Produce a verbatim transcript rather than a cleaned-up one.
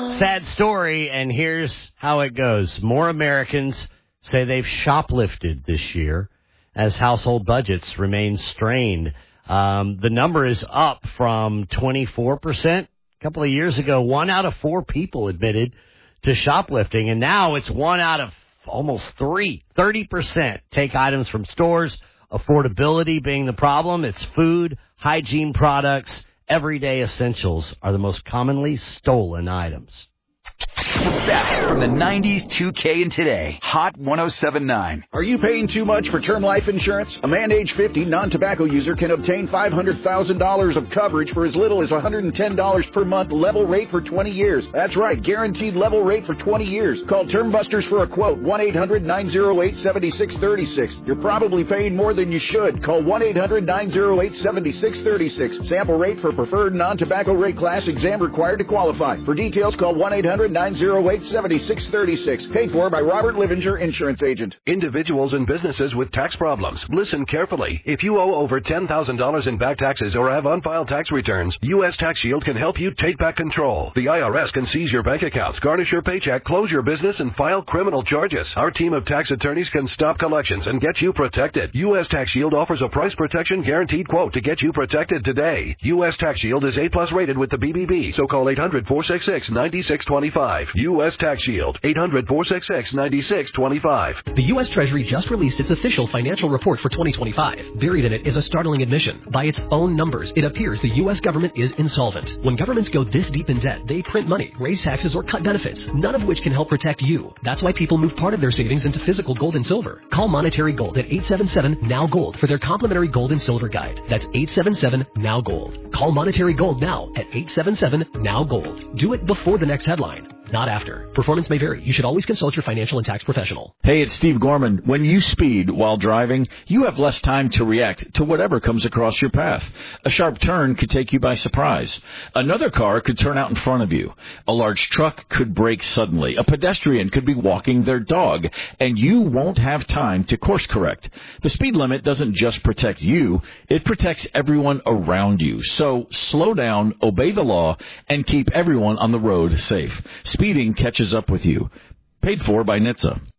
Sad story, and here's how it goes. More Americans say they've shoplifted this year as household budgets remain strained. Um, the number is up from twenty-four percent a couple of years ago. One out of four people admitted to shoplifting, and now it's one out of almost three. thirty percent take items from stores, affordability being the problem. It's food, hygiene products, everyday essentials are the most commonly stolen items. The best from the nineties, two K, and today. Hot one oh seven point nine. Are you paying too much for term life insurance? A man age fifty, non-tobacco user can obtain five hundred thousand dollars of coverage for as little as one hundred ten dollars per month, level rate for twenty years. That's right, guaranteed level rate for twenty years. Call Term Busters for a quote, one eight hundred nine oh eight seven six three six. You're probably paying more than you should. Call one eight hundred nine oh eight seven six three six. Sample rate for preferred non-tobacco rate class, exam required to qualify. For details, call one eight hundred nine oh eight seven six three six. Paid for by Robert Livinger, insurance agent. Individuals and businesses with tax problems, listen carefully. If you owe over ten thousand dollars in back taxes or have unfiled tax returns, U S Tax Shield can help you take back control. The I R S can seize your bank accounts, garnish your paycheck, close your business, and file criminal charges. Our team of tax attorneys can stop collections and get you protected. U S Tax Shield offers a price protection guaranteed quote to get you protected today. U S Tax Shield is A plus rated with the B B B, so call eight hundred four six six nine six two five. U S Tax Shield, eight hundred four six six nine six two five. The U S Treasury just released its official financial report for twenty twenty-five. Buried in it is a startling admission. By its own numbers, it appears the U S government is insolvent. When governments go this deep in debt, they print money, raise taxes, or cut benefits, none of which can help protect you. That's why people move part of their savings into physical gold and silver. Call Monetary Gold at eight seven seven N O W Gold for their complimentary gold and silver guide. That's eight seven seven N O W Gold. Call Monetary Gold now at eight seven seven N O W Gold. Do it before the next headline, not after. Performance may vary. You should always consult your financial and tax professional. Hey, it's Steve Gorman. When you speed while driving, you have less time to react to whatever comes across your path. A sharp turn could take you by surprise. Another car could turn out in front of you. A large truck could brake suddenly. A pedestrian could be walking their dog, and you won't have time to course correct. The speed limit doesn't just protect you, it protects everyone around you. So slow down, obey the law, and keep everyone on the road safe. Speeding catches up with you. Paid for by N H T S A.